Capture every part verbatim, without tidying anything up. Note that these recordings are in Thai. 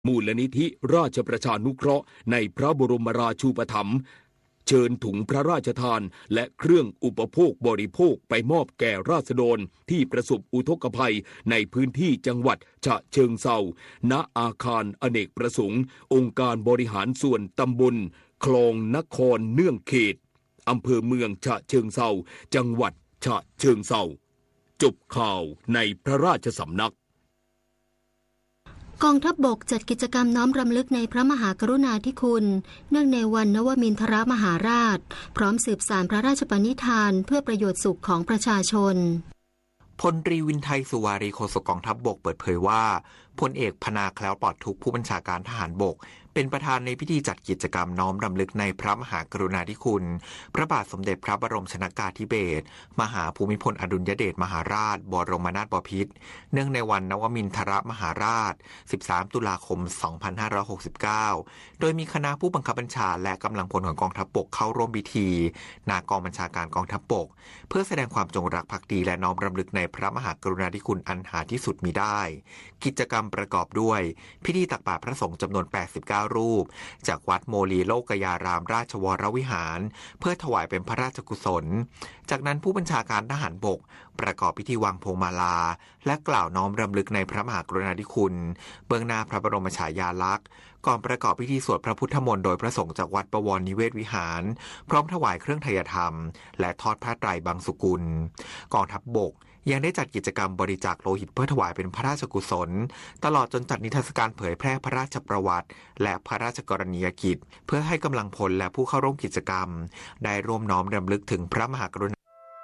มูลนิธิราชประชานุเคราะห์ในพระบรมราชูปถัมภ์เชิญถุงพระราชทานและเครื่องอุปโภคบริโภคไปมอบแก่ราษฎรที่ประสบอุทกภัยในพื้นที่จังหวัดฉะเชิงเทราณอาคารอเนกประสงค์องค์การบริหารส่วนตำบลคลองนครเนื่องเขตอำเภอเมืองฉะเชิงเทราจังหวัดฉะเชิงเทราจบข่าวในพระราชสำนักกองทัพบกจัดกิจกรรมน้อมรำลึกในพระมหากรุณาธิคุณเนื่องในวันนวมินทรมหาราชพร้อมสืบสานพระราชปณิธานเพื่อประโยชน์สุขของประชาชนพลตรีวินไทยสุวารีโฆษกกองทัพบกเปิดเผยว่าพลเอกพนาแคล้วปลอดทุกข์ผู้บัญชาการทหารบกเป็นประธานในพิธีจัดกิจกรรมน้อมรำลึกในพระมหากรุณาธิคุณพระบาทสมเด็จพระบรมชนกาธิเบศรมหาภูมิพลอดุลยเดชมหาราชบรมนาถบพิตรเนื่องในวันนวมินทรมหาราชสิบสามตุลาคมสองพันห้าร้อยหกสิบเก้าโดยมีคณะผู้บังคับบัญชาและกำลังพลของกองทัพบกเข้าร่วมพิธีณกองบัญชาการกองทัพบกเพื่อแสดงความจงรักภักดีและน้อมรำลึกในพระมหากรุณาธิคุณอันหาที่สุดมิได้กิจกรรมประกอบด้วยพิธีตักบาตรพระสงฆ์จำนวนแปดสิบเก้ารูปจากวัดโมลีโลกยารามราชวรวิหารเพื่อถวายเป็นพระราชกุศลจากนั้นผู้บัญชาการทหารบกประกอบพิธีวางพวงมาลาและกล่าวน้อมรำลึกในพระมหากรุณาธิคุณเบื้องหน้าพระบรมฉายาลักษณ์ก่อนประกอบพิธีสวดพระพุทธมนต์โดยพระสงฆ์จากวัดบวรนิเวศวิหารพร้อมถวายเครื่องไทยธรรมและทอดผ้าไตรบางสุกุลกองทัพบกยังได้จัดกิจกรรมบริจาคโลหิตเพื่อถวายเป็นพระราชกุศลตลอดจนจัดนิทรรศการเผยแพร่พระราชประวัติและพระราชกรณียกิจเพื่อให้กำลังพลและผู้เข้าร่วมกิจกรรมได้ร่วมน้อมรำลึกถึงพระมหากรุณา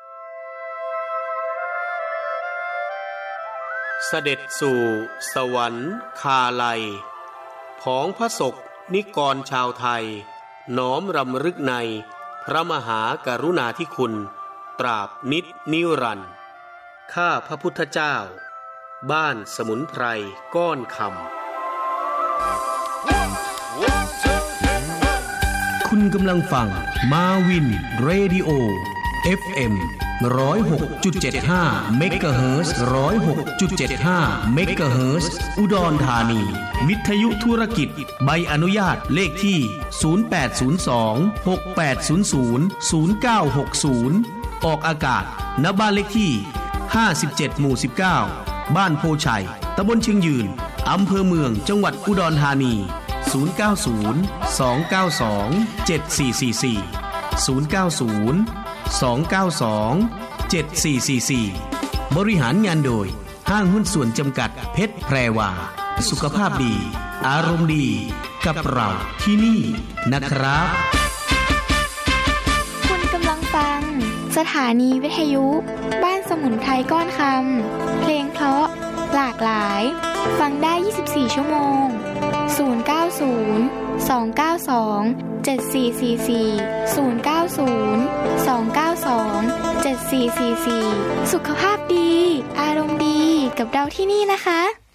เสด็จสู่สวรรคาลัยของพระศกนิกรชาวไทยน้อมรำลึกในพระมหากรุณาธิคุณตราบนิจนิรันดร์ข้าพระพุทธเจ้าบ้านสมุนไพรก้อนคำคุณกำลังฟังมาวินเรดิโอ เอฟ เอ็ม หนึ่งศูนย์หกจุดเจ็ดห้า เมกะเฮิรตซ์ หนึ่งศูนย์หกจุดเจ็ดห้า เมกะเฮิรตซ์ อุดรธานีวิทยุธุรกิจใบอนุญาตเลขที่ศูนย์แปดศูนย์สอง หกแปดศูนย์ศูนย์ ศูนย์เก้าหกศูนย์ออกอากาศณบ้านเลขที่ห้าสิบเจ็ดหมู่สิบเก้าบ้านโพชัยตำบลเชียงยืนอำเภอเมืองจังหวัดอุดรธานีศูนย์ เก้า ศูนย์ สอง เก้า สอง เจ็ด สี่ สี่ สี่ ศูนย์ เก้า ศูนย์ สอง เก้า สอง เจ็ด สี่ สี่ สี่บริหารงานโดยห้างหุ้นส่วนจำกัดเพชรแพรวาสุขภาพดีอารมณ์ดีกับเราที่นี่นะครับคุณกำลังฟังสถานีวิทยุบ้านสมุนไพรก้อนคำเพลงเพราะหลากหลายฟังได้ยี่สิบสี่ชั่วโมงศูนย์ เก้า ศูนย์ สอง เก้า สอง เจ็ด สี่ สี่ สี่ ศูนย์ เก้า ศูนย์ สอง เก้า สอง เจ็ด สี่ สี่ สี่สุขภาพดีอารมณ์ดีกับเราที่นี่นะคะ